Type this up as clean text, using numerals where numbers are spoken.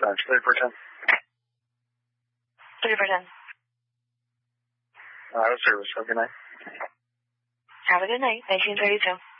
Dispatch, 3410. 3410. Out of service. Have a good night. Have a good night. 1932.